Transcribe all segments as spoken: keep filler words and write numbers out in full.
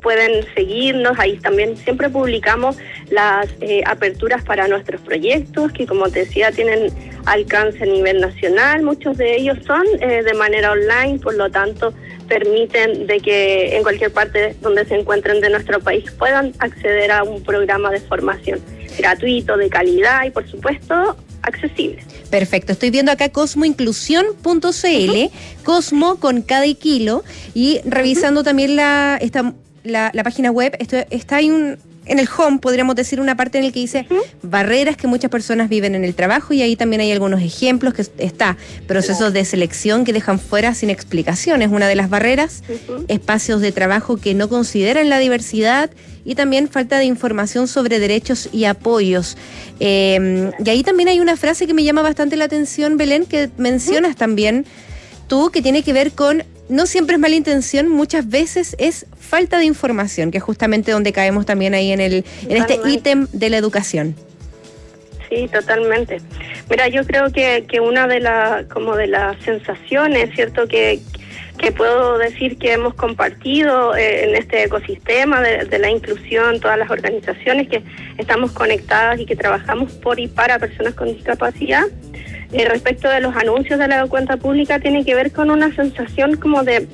pueden seguirnos, ahí también siempre publicamos las eh, aperturas para nuestros proyectos, que como te decía tienen alcance a nivel nacional, muchos de ellos son eh, de manera online, por lo tanto permiten de que en cualquier parte donde se encuentren de nuestro país puedan acceder a un programa de formación gratuito, de calidad y por supuesto accesible. Perfecto, estoy viendo acá cosmo inclusión punto c l, uh-huh. Cosmo con cada kilo, y revisando uh-huh. también la, esta, la, la página web, esto, está ahí un, en el home, podríamos decir, una parte en la que dice uh-huh. barreras que muchas personas viven en el trabajo, y ahí también hay algunos ejemplos, que está procesos de selección que dejan fuera sin explicaciones, una de las barreras, uh-huh. espacios de trabajo que no consideran la diversidad, y también falta de información sobre derechos y apoyos. Eh, y ahí también hay una frase que me llama bastante la atención, Belén, que mencionas también tú, que tiene que ver con no siempre es mala intención, muchas veces es falta de información, que es justamente donde caemos también ahí en el en este ítem de la educación. Sí, totalmente. Mira, yo creo que, que una de las como de las sensaciones, ¿cierto?, que que puedo decir que hemos compartido eh, en este ecosistema de, de la inclusión, todas las organizaciones que estamos conectadas y que trabajamos por y para personas con discapacidad, eh, respecto de los anuncios de la cuenta pública, tiene que ver con una sensación como de,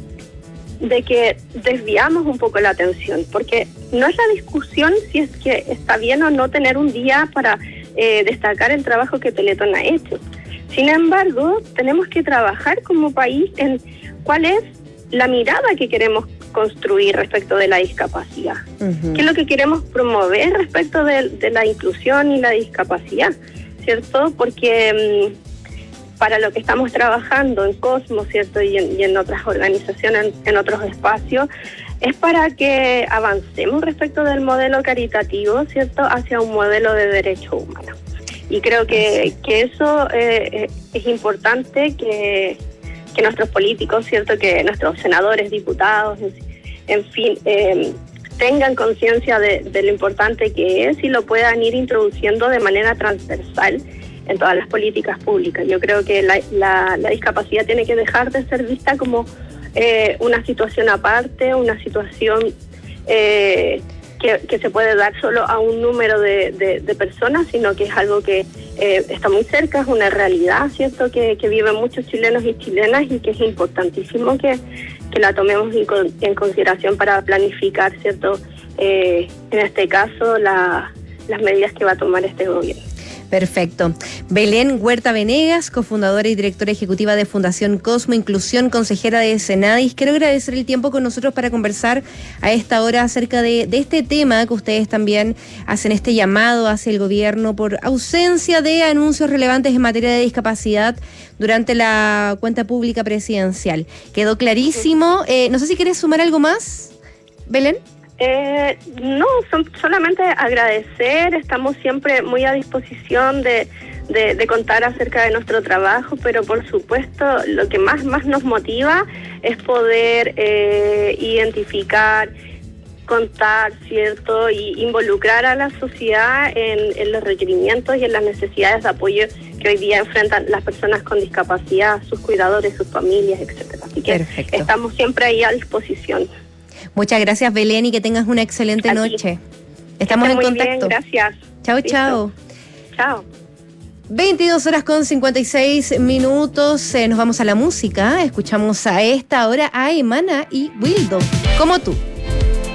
de que desviamos un poco la atención, porque no es la discusión si es que está bien o no tener un día para eh, destacar el trabajo que Teletón ha hecho. Sin embargo, tenemos que trabajar como país en cuál es la mirada que queremos construir respecto de la discapacidad. Uh-huh. ¿Qué es lo que queremos promover respecto de, de la inclusión y la discapacidad? ¿Cierto? Porque mmm, para lo que estamos trabajando en Cosmo, ¿cierto? Y en, y en otras organizaciones, en, en otros espacios, es para que avancemos respecto del modelo caritativo, ¿cierto? Hacia un modelo de derechos humanos. Y creo que, que eso eh, es importante que que nuestros políticos, cierto, que nuestros senadores, diputados, en fin, eh, tengan conciencia de, de lo importante que es y lo puedan ir introduciendo de manera transversal en todas las políticas públicas. Yo creo que la, la, la discapacidad tiene que dejar de ser vista como eh, una situación aparte, una situación eh, que, que se puede dar solo a un número de, de, de personas, sino que es algo que eh, está muy cerca, es una realidad, ¿cierto?, que, que viven muchos chilenos y chilenas, y que es importantísimo que, que la tomemos en, en consideración para planificar, ¿cierto?, eh, en este caso, la, las medidas que va a tomar este gobierno. Perfecto. Belén Huerta Venegas, cofundadora y directora ejecutiva de Fundación Cosmo Inclusión, consejera de Senadis. Quiero agradecer el tiempo con nosotros para conversar a esta hora acerca de, de este tema que ustedes también hacen este llamado hacia el gobierno por ausencia de anuncios relevantes en materia de discapacidad durante la cuenta pública presidencial. Quedó clarísimo. Eh, no sé si quieres sumar algo más, Belén. Eh, no, son, solamente agradecer, estamos siempre muy a disposición de, de, de contar acerca de nuestro trabajo, pero por supuesto lo que más, más nos motiva es poder eh, identificar, contar, ¿cierto?, y involucrar a la sociedad en, en los requerimientos y en las necesidades de apoyo que hoy día enfrentan las personas con discapacidad, sus cuidadores, sus familias, etcétera. Así que Perfecto. Estamos siempre ahí a disposición. Muchas gracias, Belén, y que tengas una excelente Aquí. noche. Estamos en muy contacto. Bien, gracias. Chao, Listo. chao. Chao. veintidós horas con cincuenta y seis minutos. Eh, nos vamos a la música. Escuchamos a esta hora a Emana y Wildo, Como tú.